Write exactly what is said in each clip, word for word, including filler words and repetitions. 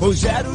Rogério.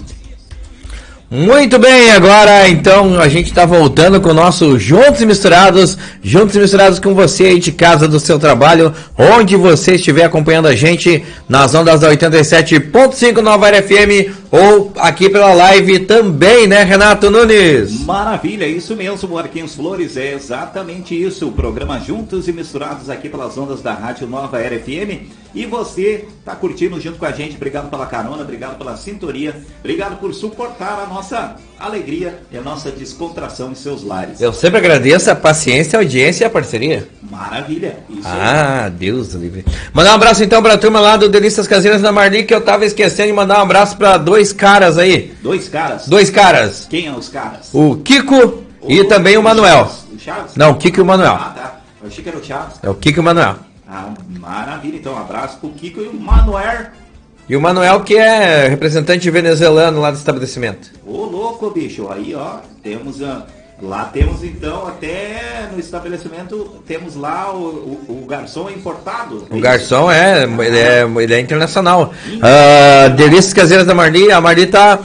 Muito bem, agora então a gente está voltando com o nosso Juntos e Misturados, Juntos e Misturados com você aí de casa, do seu trabalho, onde você estiver acompanhando a gente nas ondas da oitenta e sete ponto cinco Nova Era F M ou aqui pela live também, né, Renato Nunes? Maravilha, isso mesmo, Marquinhos Flores, é exatamente isso, o programa Juntos e Misturados aqui pelas ondas da Rádio Nova Era F M, e você tá curtindo junto com a gente, obrigado pela carona, obrigado pela sintonia, obrigado por suportar a nossa alegria e a nossa descontração em seus lares. Eu sempre agradeço a paciência, a audiência e a parceria. Maravilha, isso Ah, aí. Deus do livre. Mandar um abraço então pra turma lá do Delícias Caseiras da Marli, que eu tava esquecendo de mandar um abraço pra dois caras aí. Dois caras? Dois caras. Quem são os caras? O Kiko o e também o Manuel. O Chaves? Não, o Kiko e o Manuel. Ah, tá. Eu achei que era o Chaves. É o Kiko e o Manuel. Ah, maravilha. Então, um abraço pro Kiko e o Manuel. E o Manuel, que é representante venezuelano lá do estabelecimento. Ô, louco, bicho. Aí, ó, temos... Uh, lá temos, então, até no estabelecimento, temos lá o, o, o garçom importado. O garçom é, ele é, ele é internacional. Uh, Delícias Caseiras da Marli. A Marli tá...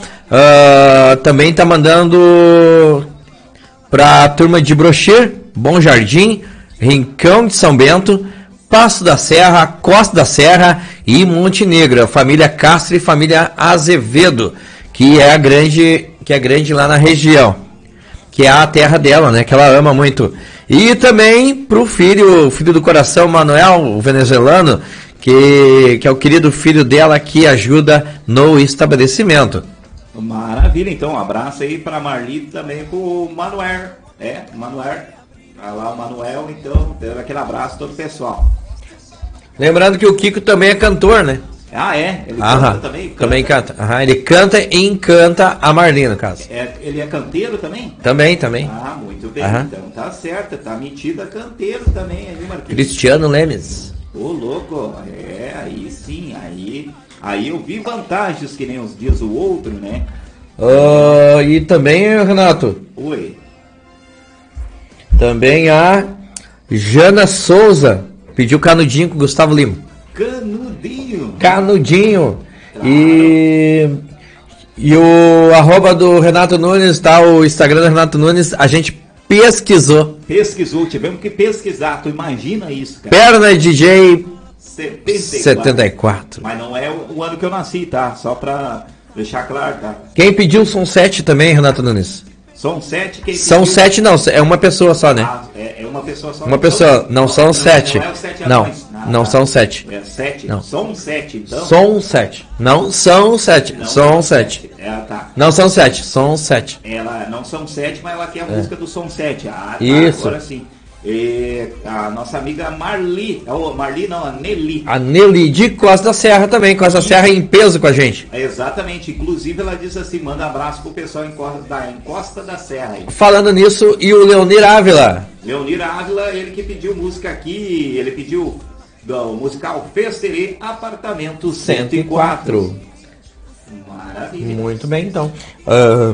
Uh, também tá mandando pra turma de Brochir, Bom Jardim, Rincão de São Bento, Passo da Serra, Costa da Serra e Montenegro, a família Castro e família Azevedo, que é a grande, que é grande lá na região, que é a terra dela, né, que ela ama muito. E também pro filho, o filho do coração, Manuel, o venezuelano, que, que é o querido filho dela que ajuda no estabelecimento. Maravilha, então, um abraço aí pra Marli também pro Manuel, é, Manuel, vai lá o Manuel, então, dando aquele abraço a todo o pessoal. Lembrando que o Kiko também é cantor, né? Ah, é? Ele Aham, canta também? Canta. Também canta. Aham, ele canta e encanta a Marli, no caso. É, ele é canteiro também? Também, também. Ah, muito bem. Aham. Então tá certo, tá metido a canteiro também, ali, Marquinhos. Cristiano Lemes. Ô, louco, é, aí sim, aí, aí eu vi vantagens, que nem os dias o outro, né? Uh, e também, Renato. Oi. Também a Jana Souza pediu canudinho com o Gustavo Lima. Canudinho. Canudinho. Claro. E, e o arroba do Renato Nunes, tá? O Instagram do Renato Nunes, a gente pesquisou. Pesquisou, tivemos que pesquisar, tu imagina isso, cara. Perna D J setenta e quatro. setenta e quatro. Mas não é o, o ano que eu nasci, tá? Só pra deixar claro, tá? Quem pediu são sete também, Renato Nunes? São sete quem São pediu... sete não, é uma pessoa só, né? Ah, é, é uma pessoa só. Uma pessoa, não, não são não, sete. Não é os sete não, anões. Ah, não tá. são sete. É sete? Não. São sete, então? São sete. Não são sete, Não são sete. sete. É, tá. Não são sete, são sete. Ela não são sete, mas ela quer a É. música do Som sete. Ah, tá, Isso. agora sim. E a nossa amiga Marli, oh, Marli não, a Nelly. A Nelly de Costa da Serra também, Costa da Serra em peso com a gente. Exatamente, inclusive ela disse assim, manda abraço pro pessoal em Costa da, em Costa da Serra aí. Falando nisso, e o Leonir Ávila? Leonir Ávila, ele que pediu música aqui, ele pediu do musical Festerê, Apartamento cento e quatro. Maravilha. Muito bem, então. Uh...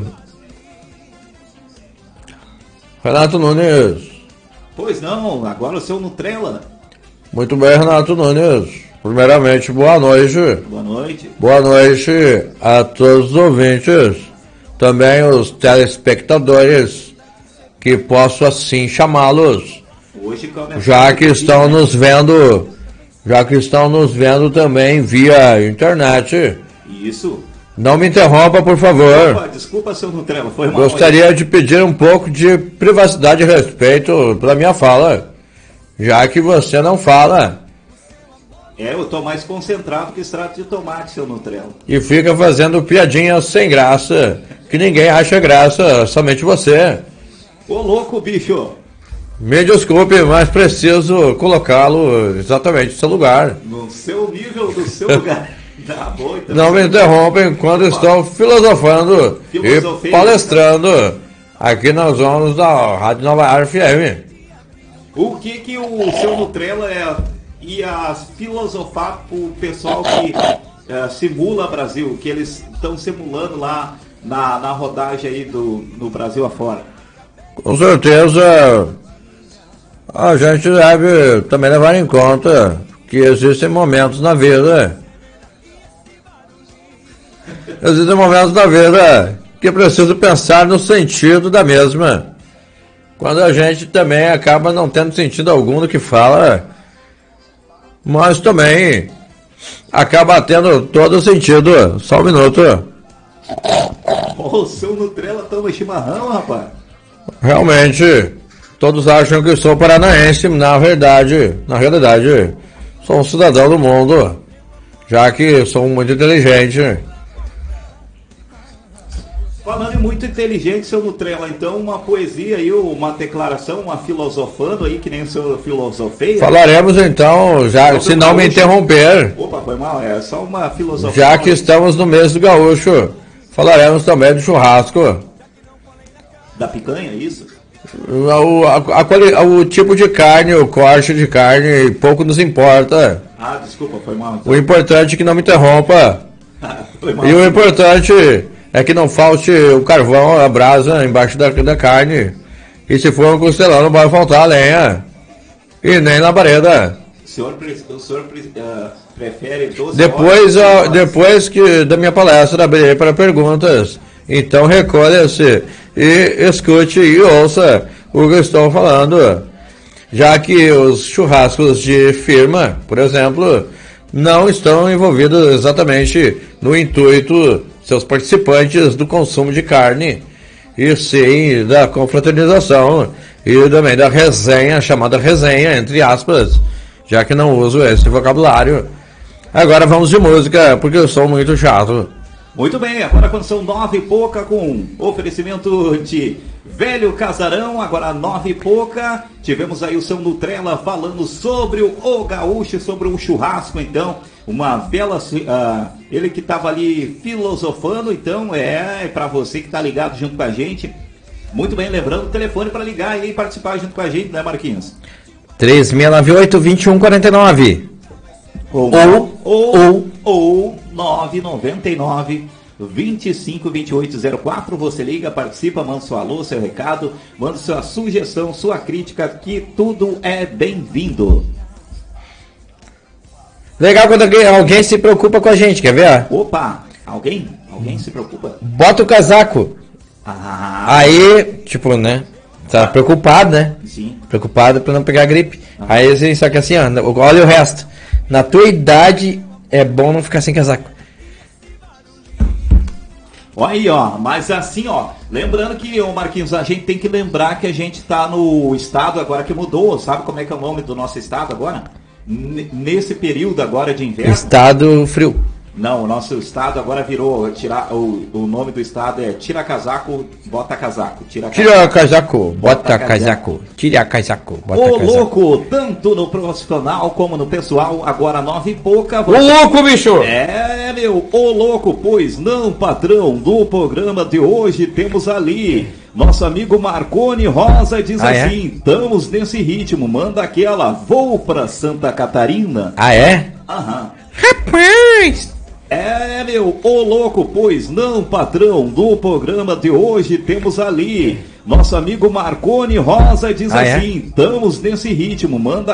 Renato Nunes. Pois não, agora o seu Nutrela. Muito bem, Renato Nunes. Primeiramente, boa noite. Boa noite. Boa noite a todos os ouvintes, também os telespectadores, que posso assim chamá-los, Hoje já que estão nos vendo, já que estão nos vendo também via internet. Isso. Não me interrompa, por favor. Opa, desculpa, seu Nutrela, foi mal. Gostaria de pedir um pouco de privacidade e respeito para minha fala, já que você não fala. É, eu tô mais concentrado que extrato de tomate, seu Nutrela. E fica fazendo piadinhas sem graça, que ninguém acha graça, somente você. Ô louco, bicho! Me desculpe, mas preciso colocá-lo exatamente no seu lugar. No seu nível, no seu lugar. Tá bom, então. Não me interrompem quando estou filosofando Filosofei, e palestrando aqui nas zonas da Rádio Nova Era F M. O que que o seu Nutrela é, ia filosofar pro pessoal que é, simula Brasil, que eles estão simulando lá na, na rodagem aí do, no Brasil afora? Com certeza, a gente deve também levar em conta que existem momentos na vida existem momentos da vida que é preciso pensar no sentido da mesma. Quando a gente também acaba não tendo sentido algum do que fala, mas também acaba tendo todo o sentido. Só um minuto. Ô, o seu Nutrela toma chimarrão, rapaz. Realmente, todos acham que sou paranaense, na verdade, na realidade, sou um cidadão do mundo, já que sou muito inteligente. Falando em muito inteligente, seu Nutrela, então uma poesia aí, uma declaração, uma filosofando aí, que nem o senhor filosofeia. Falaremos então, já, se não me interromper. Opa, foi mal, é só uma filosofia. Já que estamos no mês do gaúcho, falaremos também do churrasco. Da picanha, isso? O, a, a, o tipo de carne, o corte de carne, pouco nos importa. Ah, desculpa, foi mal. Então. O importante é que não me interrompa. Foi mal. E o importante é que não falte o carvão, a brasa embaixo da, da carne. E se for um costelão, não vai faltar a lenha. E nem labareda. O senhor, o senhor uh, prefere doze Depois, horas? Uh, depois que da minha palestra abrirei para perguntas. Então recolha-se e escute e ouça o que eu estou falando. Já que os churrascos de firma, por exemplo, não estão envolvidos exatamente no intuito, seus participantes, do consumo de carne, e sim da confraternização e também da resenha, chamada resenha, entre aspas, já que não uso esse vocabulário. Agora vamos de música, porque eu sou muito chato. Muito bem, agora quando são nove e pouca, com oferecimento de Velho Casarão, agora nove e pouca, tivemos aí o seu Nutrela falando sobre o, o gaúcho, sobre o churrasco, então, uma bela, uh, ele que estava ali filosofando, então, é, é para você que está ligado junto com a gente, muito bem, lembrando o telefone para ligar e participar junto com a gente, né, Marquinhos? três seis nove oito, dois um quatro nove. Ou, ou, ou, ou nove nove nove, vinte e cinco, vinte e oito zero quatro, você liga, participa, manda seu alô, seu recado, manda sua sugestão, sua crítica, que tudo é bem-vindo. Legal quando alguém, alguém se preocupa com a gente, quer ver? Opa, alguém? Alguém se preocupa? Bota o casaco. Ah, aí, tipo, né? Tá preocupado, né? Sim. Preocupado pra não pegar gripe. Ah. Aí, assim, só que assim, ó, olha o resto. Na tua idade, é bom não ficar sem casaco. Olha aí, ó, mas assim, ó, lembrando que, ô Marquinhos, a gente tem que lembrar que a gente tá no estado agora que mudou, sabe como é que é o nome do nosso estado agora? N- nesse período agora de inverno. Estado frio. Não, o nosso estado agora virou, tira, o, o nome do estado é tira casaco, bota casaco. Tira casaco, Tira casaco, bota, bota casaco. casaco. Tira casaco, bota Ô casaco. louco, tanto no profissional como no pessoal, agora nove e pouca. Ô louco, bicho! É, meu, ô louco, pois não, patrão, no programa de hoje temos ali nosso amigo Marconi Rosa, diz ah, assim, é? estamos nesse ritmo, manda aquela, vou pra Santa Catarina. Ah, é? Aham. Rapaz! É, meu, ô louco, pois não, patrão, no programa de hoje temos ali nosso amigo Marconi Rosa, diz ah, assim, estamos é? nesse ritmo, manda